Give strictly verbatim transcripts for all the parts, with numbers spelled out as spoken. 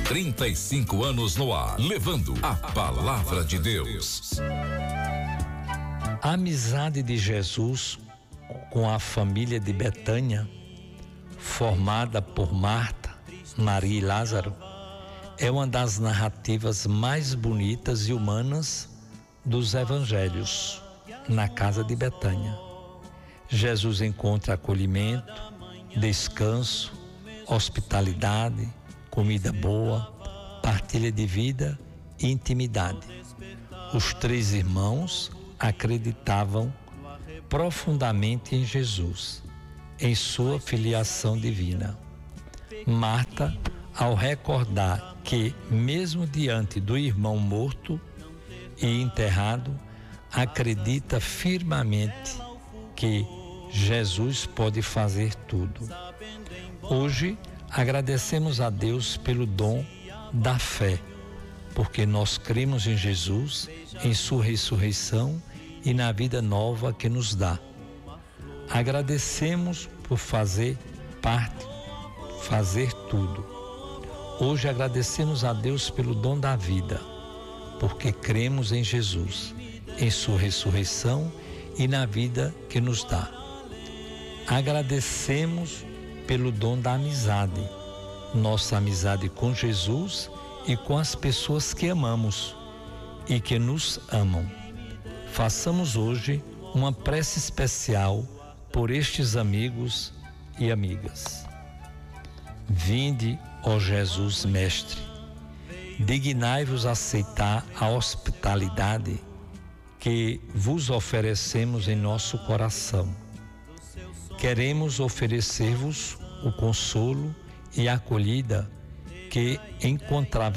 trinta e cinco anos no ar, levando a palavra de Deus. A amizade de Jesus com a família de Betânia, formada por Marta, Maria e Lázaro, é uma das narrativas mais bonitas e humanas dos evangelhos. Na casa de Betânia, Jesus encontra acolhimento, descanso, hospitalidade, comida boa, partilha de vida e intimidade. Os três irmãos acreditavam profundamente em Jesus, em sua filiação divina. Marta, ao recordar que, mesmo diante do irmão morto e enterrado, acredita firmemente que Jesus pode fazer tudo. Hoje, agradecemos a Deus pelo dom da fé, porque nós cremos em Jesus, em sua ressurreição e na vida nova que nos dá. Agradecemos por fazer parte, fazer tudo. Hoje agradecemos a Deus pelo dom da vida, porque cremos em Jesus, em sua ressurreição e na vida que nos dá. Agradecemos pelo dom da amizade, nossa amizade com Jesus e com as pessoas que amamos e que nos amam. Façamos hoje uma prece especial por estes amigos e amigas. Vinde, ó Jesus Mestre, dignai-vos aceitar a hospitalidade que vos oferecemos em nosso coração. Queremos oferecer-vos o consolo e a acolhida que encontra,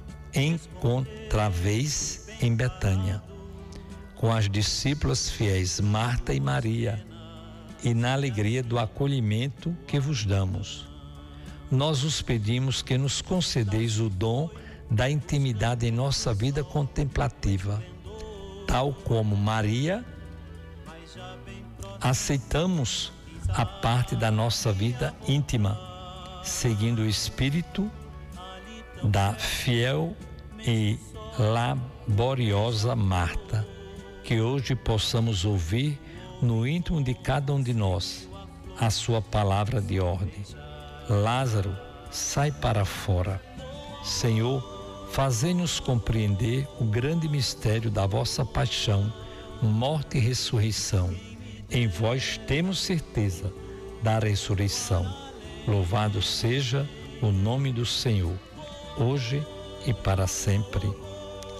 encontraveis em Betânia, com as discípulas fiéis Marta e Maria, e na alegria do acolhimento que vos damos. Nós os pedimos que nos concedeis o dom da intimidade em nossa vida contemplativa. Tal como Maria, aceitamos a parte da nossa vida íntima, seguindo o espírito da fiel e laboriosa Marta, que hoje possamos ouvir no íntimo de cada um de nós a sua palavra de ordem. Lázaro, sai para fora. Senhor, fazei-nos compreender o grande mistério da vossa paixão, morte e ressurreição. Em vós temos certeza da ressurreição. Louvado seja o nome do Senhor, hoje e para sempre.